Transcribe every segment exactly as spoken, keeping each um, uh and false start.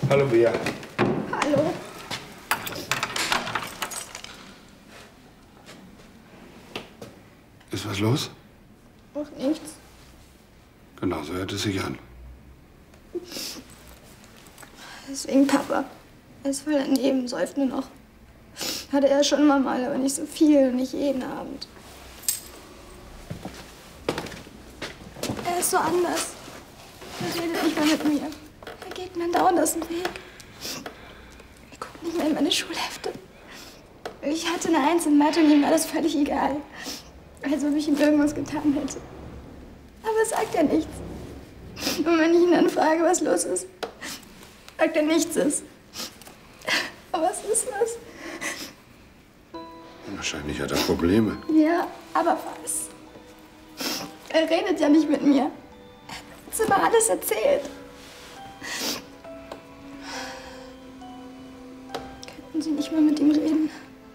Hallo, Bea. Hallo. Ist was los? Auch nichts. Genau, so hört es sich an. Deswegen Papa. Er ist voll daneben, säuft nur noch. Hatte er schon immer mal, aber nicht so viel, nicht jeden Abend. Er ist so anders. Er redet nicht mehr mit mir. Er geht mir dauernd aus dem Weg. Er guckt nicht mehr in meine Schulhefte. Ich hatte eine Eins in Mathe und ihm war das völlig egal. Als ob ich ihm irgendwas getan hätte. Aber sagt er nichts. Und wenn ich ihn dann frage, was los ist, sagt er nichts ist. Aber was ist das? Wahrscheinlich hat er Probleme. Ja, aber was? Er redet ja nicht mit mir. Er hat uns immer alles erzählt. Könnten Sie nicht mal mit ihm reden?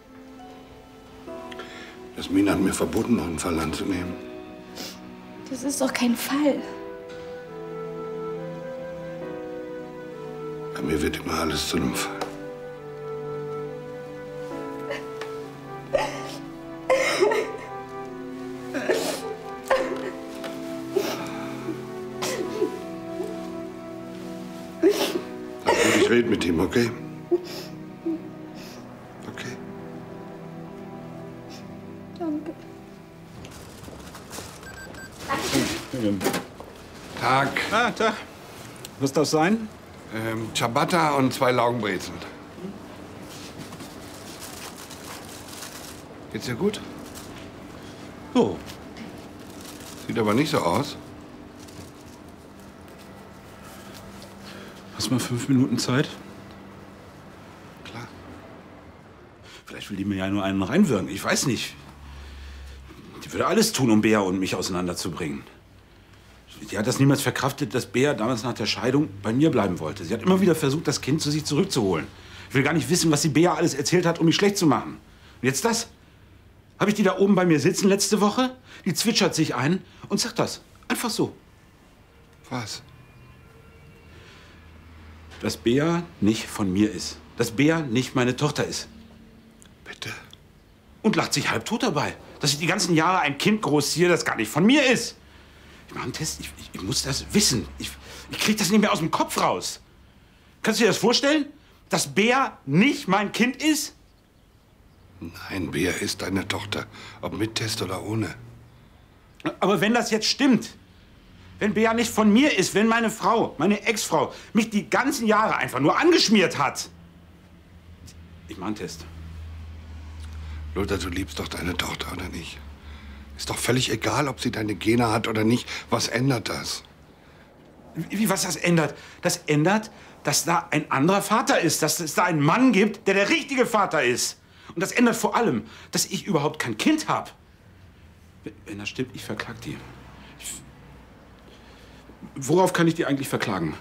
Jasmin hat mir verboten, noch einen Fall anzunehmen. Das ist doch kein Fall. Bei mir wird immer alles zu einem Fall. Ich rede mit ihm, okay? Okay. Danke. Tag. Ah, Tag. Was darf sein? Ähm, Ciabatta und zwei Laugenbrezeln. Geht's dir gut? So. Sieht aber nicht so aus. Hast du mal fünf Minuten Zeit? Klar. Vielleicht will die mir ja nur einen reinwirken. Ich weiß nicht. Die würde alles tun, um Bea und mich auseinanderzubringen. Die hat das niemals verkraftet, dass Bea damals nach der Scheidung bei mir bleiben wollte. Sie hat immer wieder versucht, das Kind zu sich zurückzuholen. Ich will gar nicht wissen, was die Bea alles erzählt hat, um mich schlecht zu machen. Und jetzt das? Habe ich die da oben bei mir sitzen letzte Woche? Die zwitschert sich ein und sagt das. Einfach so. Was? Dass Bea nicht von mir ist. Dass Bea nicht meine Tochter ist. Bitte? Und lacht sich halbtot dabei. Dass ich die ganzen Jahre ein Kind großziehe, das gar nicht von mir ist. Ich mache einen Test. Ich, ich, ich muss das wissen. Ich, ich kriege das nicht mehr aus dem Kopf raus. Kannst du dir das vorstellen? Dass Bea nicht mein Kind ist? Nein, Bea ist deine Tochter. Ob mit Test oder ohne. Aber wenn das jetzt stimmt, wenn Bea nicht von mir ist, wenn meine Frau, meine Ex-Frau, mich die ganzen Jahre einfach nur angeschmiert hat. Ich mache einen Test. Lothar, du liebst doch deine Tochter, oder nicht? Ist doch völlig egal, ob sie deine Gene hat oder nicht. Was ändert das? Wie, was das ändert? Das ändert, dass da ein anderer Vater ist. Dass es da einen Mann gibt, der der richtige Vater ist. Und das ändert vor allem, dass ich überhaupt kein Kind habe. Wenn das stimmt, ich verklag die. Ich, worauf kann ich die eigentlich verklagen?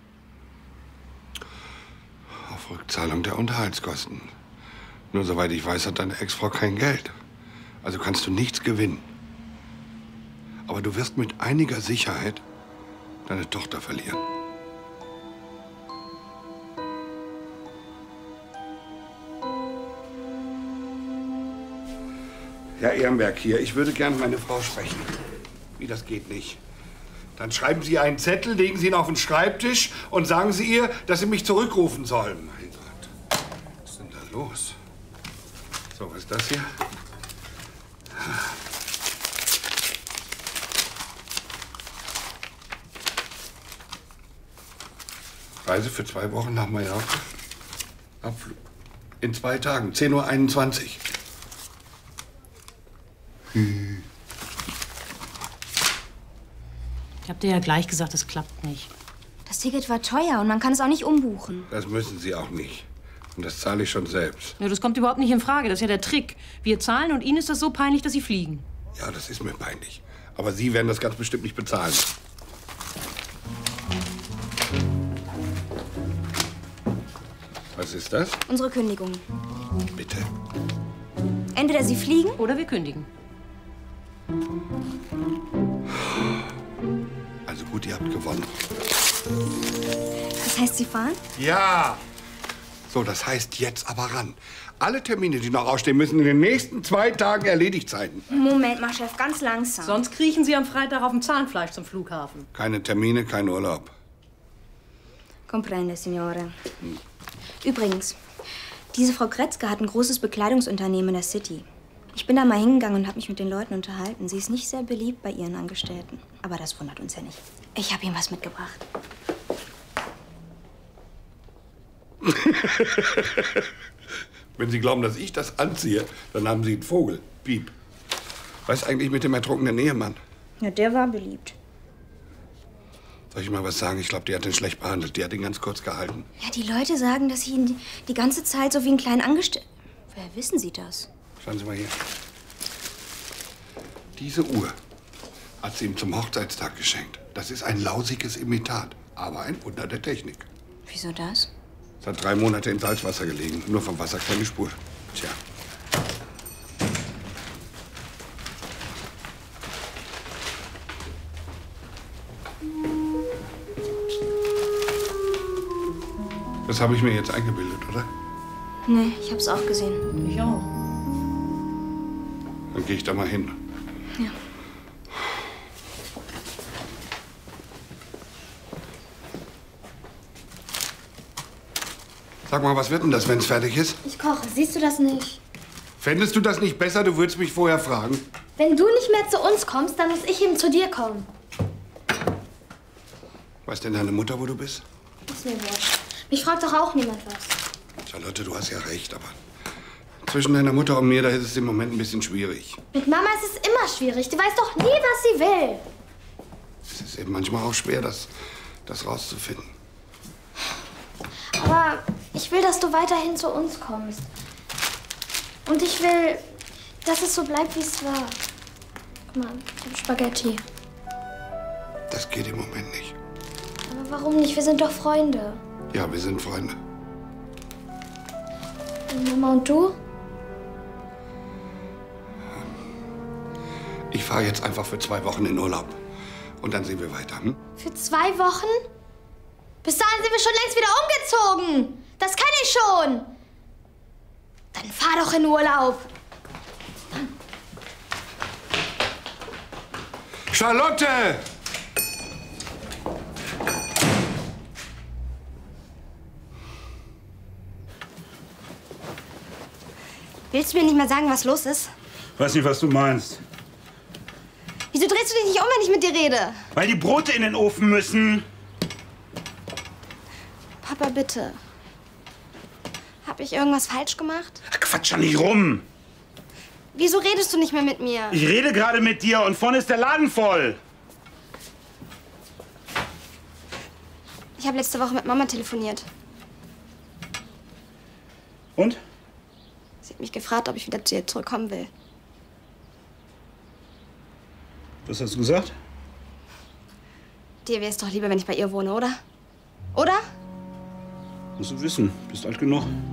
Auf Rückzahlung der Unterhaltskosten. Nur soweit ich weiß, hat deine Ex-Frau kein Geld. Also kannst du nichts gewinnen. Aber du wirst mit einiger Sicherheit deine Tochter verlieren. Herr Ehrenberg hier, ich würde gern meine Frau sprechen. Wie, das geht nicht? Dann schreiben Sie einen Zettel, legen Sie ihn auf den Schreibtisch und sagen Sie ihr, dass Sie mich zurückrufen soll. Mein Gott, was ist denn da los? So, was ist das hier? Reise für zwei Wochen nach Mallorca. Abflug. In zwei Tagen, zehn Uhr einundzwanzig. Hm. Ich hab dir ja gleich gesagt, es klappt nicht. Das Ticket war teuer und man kann es auch nicht umbuchen. Das müssen Sie auch nicht. Und das zahle ich schon selbst. Ja, das kommt überhaupt nicht in Frage. Das ist ja der Trick. Wir zahlen und Ihnen ist das so peinlich, dass Sie fliegen. Ja, das ist mir peinlich. Aber Sie werden das ganz bestimmt nicht bezahlen. Was ist das? Unsere Kündigung. Bitte? Entweder Sie fliegen oder wir kündigen. Also gut, ihr habt gewonnen. Was heißt, Sie fahren? Ja. So, das heißt jetzt aber ran. Alle Termine, die noch ausstehen, müssen in den nächsten zwei Tagen erledigt sein. Moment mal, Chef, ganz langsam. Sonst kriechen Sie am Freitag auf dem Zahnfleisch zum Flughafen. Keine Termine, kein Urlaub. Comprende, Signore. Übrigens, diese Frau Kretzke hat ein großes Bekleidungsunternehmen in der City. Ich bin da mal hingegangen und habe mich mit den Leuten unterhalten. Sie ist nicht sehr beliebt bei ihren Angestellten. Aber das wundert uns ja nicht. Ich habe Ihnen was mitgebracht. Wenn Sie glauben, dass ich das anziehe, dann haben Sie einen Vogel. Piep. Was eigentlich mit dem ertrunkenen Ehemann? Ja, der war beliebt. Soll ich mal was sagen? Ich glaube, die hat ihn schlecht behandelt. Die hat ihn ganz kurz gehalten. Ja, die Leute sagen, dass sie ihn die, die ganze Zeit so wie einen kleinen Angestellten... Woher wissen Sie das? Schauen Sie mal hier. Diese Uhr hat sie ihm zum Hochzeitstag geschenkt. Das ist ein lausiges Imitat, aber ein Wunder der Technik. Wieso das? Es hat drei Monate in Salzwasser gelegen. Nur vom Wasser keine Spur. Tja. Das habe ich mir jetzt eingebildet, oder? Nee, ich hab's auch gesehen. Ich auch. Dann gehe ich da mal hin. Ja. Sag mal, was wird denn das, wenn es fertig ist? Ich koche. Siehst du das nicht? Fändest du das nicht besser? Du würdest mich vorher fragen. Wenn du nicht mehr zu uns kommst, dann muss ich eben zu dir kommen. Weiß denn deine Mutter, wo du bist? Ist mir wurscht. Mich fragt doch auch niemand was. Charlotte, du hast ja recht, aber zwischen deiner Mutter und mir, da ist es im Moment ein bisschen schwierig. Mit Mama ist es immer schwierig. Die weiß doch nie, was sie will. Es ist eben manchmal auch schwer, das, das rauszufinden. Aber ich will, dass du weiterhin zu uns kommst. Und ich will, dass es so bleibt, wie es war. Guck mal, ich hab Spaghetti. Das geht im Moment nicht. Aber warum nicht? Wir sind doch Freunde. Ja, wir sind Freunde. Und Mama und du? Ich fahre jetzt einfach für zwei Wochen in Urlaub. Und dann sehen wir weiter, hm? Für zwei Wochen? Bis dahin sind wir schon längst wieder umgezogen. Das kann ich schon. Dann fahr doch in Urlaub. Charlotte! Willst du mir nicht mal sagen, was los ist? Weiß nicht, was du meinst. Wieso drehst du dich nicht um, wenn ich mit dir rede? Weil die Brote in den Ofen müssen. Papa, bitte. Hab ich irgendwas falsch gemacht? Quatsch doch nicht rum. Wieso redest du nicht mehr mit mir? Ich rede gerade mit dir und vorne ist der Laden voll. Ich habe letzte Woche mit Mama telefoniert. Und? Sie hat mich gefragt, ob ich wieder zu ihr zurückkommen will. Was hast du gesagt? Dir wäre es doch lieber, wenn ich bei ihr wohne, oder? Oder? Musst du wissen, bist alt genug.